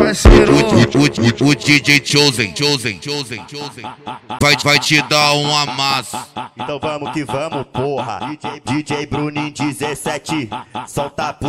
parceiro. O DJ Chosen vai te dar um amasso. Então vamos que vamos, porra. DJ Bruninho 17, solta a